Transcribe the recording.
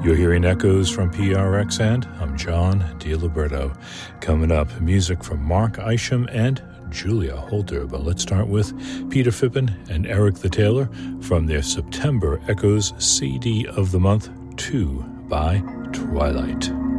You're hearing Echoes from PRX, and I'm John DiLiberto. Coming up, music from Mark Isham and Julia Holter. But let's start with Peter Fippen and Eric the Tailor from their September Echoes CD of the Month, 2 by Twilight.